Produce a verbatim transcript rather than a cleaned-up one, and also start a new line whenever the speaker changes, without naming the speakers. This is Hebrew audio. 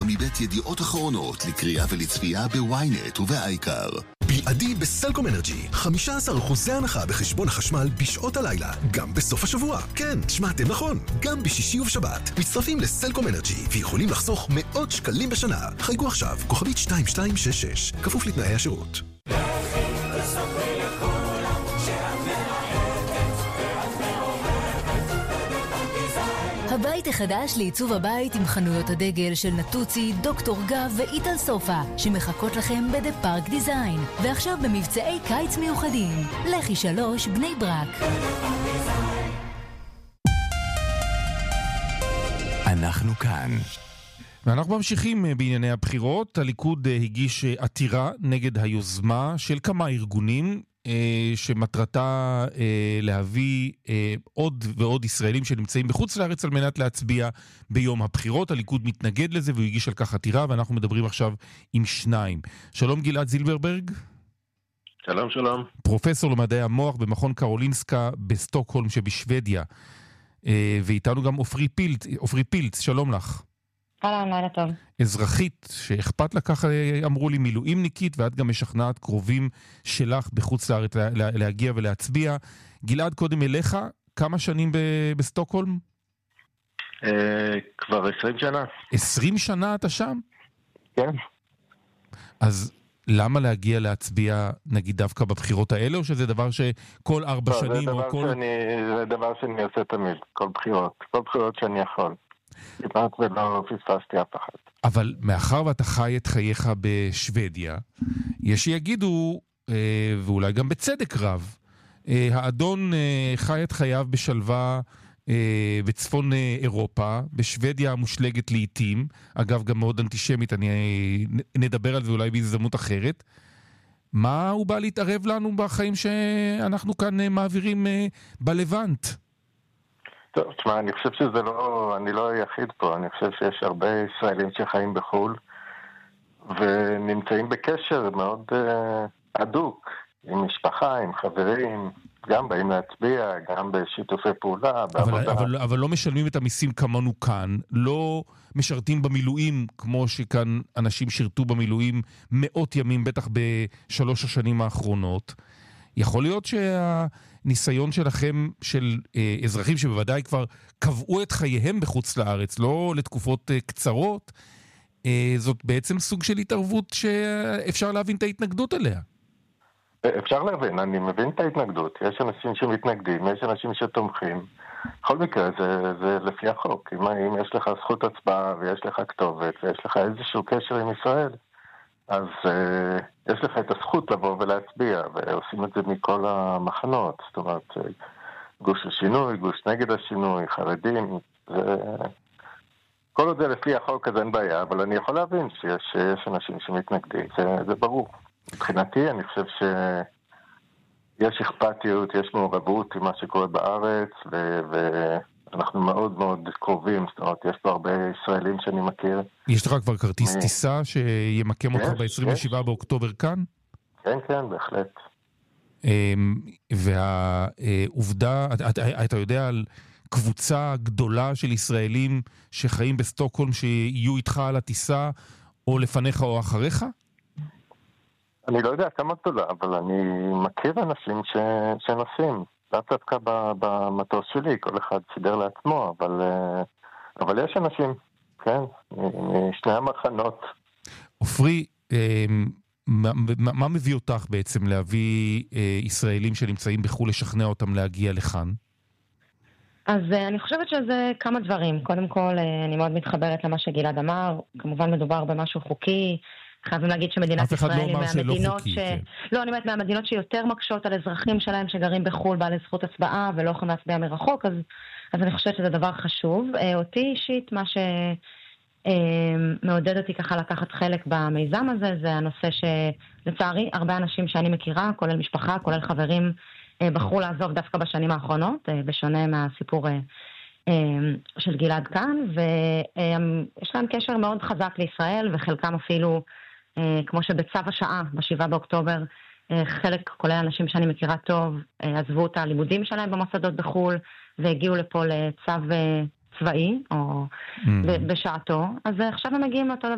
מבית ידיעות אחרונות לקריאה ולצפייה בוויינט ובאייקר. בלעדי בסלקום אנרג'י, חמישה עשר אחוז הנחה בחשבון החשמל בשעות הלילה, גם בסוף השבוע. כן, שמעתם נכון, גם בשישי ובשבת. מצטרפים לסלקום אנרג'י ויכולים לחסוך מאות שקלים בשנה. חייגו עכשיו, כוכבית שתיים שתיים שש שש, כפוף לתנאי השירות.
הבית החדש לעיצוב הבית עם חנויות הדגל של נטוצי, דוקטור גב ואיטל סופה שמחכות לכם בדה פארק דיזיין, ועכשיו במבצעי קיץ מיוחדים. לכי שלוש בני ברק.
אנחנו כאן.
ואנחנו ממשיכים בענייני הבחירות. הליכוד הגיש עתירה נגד היוזמה של כמה ארגונים שמטרתה להביא עוד ועוד ישראלים שנמצאים בחוץ לארץ על מנת להצביע ביום הבחירות. הליכוד מתנגד לזה והוא הגיש על כך עתירה, ואנחנו מדברים עכשיו עם שניים. שלום גלעד זילברברג.
שלום שלום.
פרופסור למדעי המוח במכון קרולינסקה בסטוקהולם שבשוודיה. ואיתנו גם אופרי פילץ. אופרי פילץ, שלום לך.
אהלן, לילה טוב.
אזרחית שאכפת לה, ככה אמרו לי, מילואימניקית, ואת גם משכנעת קרובים שלך בחוץ לארץ להגיע ולהצביע. גלעד, קודם אליך, כמה שנים בסטוקהולם?
כבר עשרים שנה.
עשרים שנה אתה שם?
כן.
אז למה להגיע להצביע, נגיד, דווקא בבחירות האלה, או שזה דבר שכל ארבע שנים או כל...
זה דבר שאני עושה תמיד, כל בחירות. כל בחירות שאני יכול. כמעט ולא פספסתי אף אחד.
אבל מאחר ואתה חי את חייך בשוודיה, יש שיגידו, ואולי גם בצדק רב, האדון חי את חייו בשלווה בצפון אירופה, בשוודיה המושלגת לעתים, אגב גם מאוד אנטישמית, אני נדבר על זה אולי בהזדמנות אחרת. מה הוא בא להתערב לנו בחיים שאנחנו כאן מעבירים בלבנט?
טוב, תשמע, אני חושב שזה לא, אני לא היחיד פה, אני חושב שיש הרבה ישראלים שחיים בחו"ל ונמצאים בקשר מאוד uh, הדוק עם משפחה, עם חברים, גם באים להצביע, גם בשיתופי פעולה, בעבודה.
אבל, אבל, אבל לא משלמים את המיסים כמונו כאן, לא משרתים במילואים כמו שכאן אנשים שירתו במילואים מאות ימים, בטח בשלוש השנים האחרונות. יכול להיות שהניסיון שלכם, של אה, אזרחים שבוודאי כבר קבעו את חייהם בחוץ לארץ, לא לתקופות אה, קצרות, אה, זאת בעצם סוג של התערבות שאפשר להבין את ההתנגדות אליה.
אפשר להבין, אני מבין את ההתנגדות. יש אנשים שמתנגדים, יש אנשים שתומכים. בכל מקרה, זה, זה לפי החוק. אם, אם יש לך זכות הצבעה ויש לך כתובת ויש לך איזשהו קשר עם ישראל, אז uh, יש לך את הזכות לבוא ולהצביע, ועושים את זה מכל המחנות, זאת אומרת, גוש השינוי, גוש נגד השינוי, חרדים, זה... כל עוד זה לפי החוק אז אין בעיה, אבל אני יכול להבין שיש, שיש אנשים שמתנגדים, זה, זה ברור. מבחינתי אני חושב שיש אכפתיות, יש מעורבות עם מה שקורה בארץ, ו... ו... אנחנו מאוד מאוד קרובים, זאת אומרת, יש פה הרבה ישראלים שאני מכיר. יש לך כבר כרטיס טיסה שימקם אותך ב-עשרים ושבעה באוקטובר כאן? כן, כן, בהחלט. והעובדה, אתה יודע על קבוצה גדולה של ישראלים שחיים בסטוקהולם שיהיו איתך על הטיסה, או לפניך או אחריך? אני לא יודע כמה גדולה, אבל אני מכיר אנשים שנוסעים. לא דווקא במטוס שלי, כל אחד סידר לעצמו, אבל, אבל יש אנשים, כן, משני המחנות. אופרי, מה, מה מביא אותך בעצם להביא ישראלים שנמצאים בחו"ל, לשכנע אותם להגיע לכאן?
אז אני חושבת שזה כמה דברים. קודם כל, אני מאוד מתחברת למה שגלעד אמר. כמובן מדובר במשהו חוקי, חייבים להגיד שמדינת ישראל היא מהמדינות ש... לא, אני אומרת, מהמדינות שיותר מקשות על אזרחים שלהם שגרים בחו"ל בעלי זכות הצבעה ולא יכולים להצביע מרחוק, אז, אז אני חושבת שזה דבר חשוב. אותי אישית, מה שמעודד אותי ככה לקחת חלק במיזם הזה, זה הנושא שלצערי הרבה אנשים שאני מכירה, כולל משפחה, כולל חברים, בחרו לעזוב דווקא בשנים האחרונות, בשונה מהסיפור של גלעד כאן, ויש להם קשר מאוד חזק לישראל, וחלקם אפילו כמו שבצו השעה, בשבעה באוקטובר, חלק, כולל אנשים שאני מכירה טוב, עזבו את הלימודים שלהם במוסדות בחול, והגיעו לפה לצו צבאי, או בשעתו. אז עכשיו הם מגיעים לאותו